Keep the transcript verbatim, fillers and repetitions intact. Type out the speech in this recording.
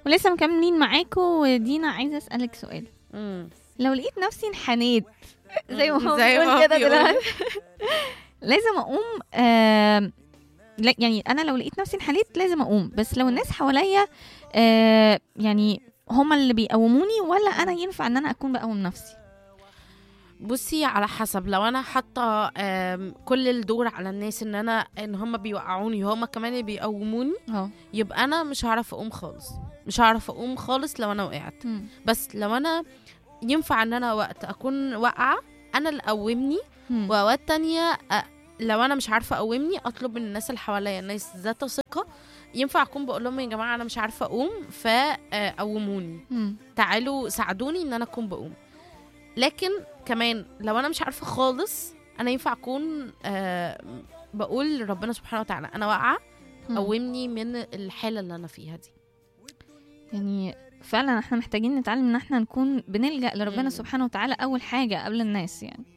ولسه مكملين معاكم. ودينا عايزه اسالك سؤال. مم. لو لقيت نفسي انحنيت زي ما هو زي ما بيقول هو كده بيقول. دلوقتي لازم اقوم. آه لا يعني انا لو لقيت نفسي انحنيت لازم اقوم، بس لو الناس حواليا آه يعني هما اللي بيقوموني، ولا انا ينفع ان انا اكون بقوم نفسي؟ بصي، على حسب. لو انا حاطه آم، كل الدور على الناس ان انا ان هم بيوقعوني وهم كمان اللي بيقوموني، اه. يبقى انا مش هعرف اقوم خالص. مش هعرف اقوم خالص لو انا وقعت. بس لو انا ينفع ان انا وقت اكون واقعه انا اللي اقومني، واوقات تانية أ- لو انا مش عارفه اقومني اطلب من الناس اللي حواليا، الناس ذات ثقه، ينفع اكون بقول لهم يا جماعه انا مش عارفه اقوم فقوموني، تعالوا ساعدوني ان انا اكون بقوم. لكن كمان لو انا مش عارفه خالص، انا ينفع اكون آه بقول ربنا سبحانه وتعالى انا واقعه، قومني من الحاله اللي انا فيها دي. يعني فعلا احنا محتاجين نتعلم ان احنا نكون بنلجأ لربنا مم. سبحانه وتعالى اول حاجه قبل الناس يعني.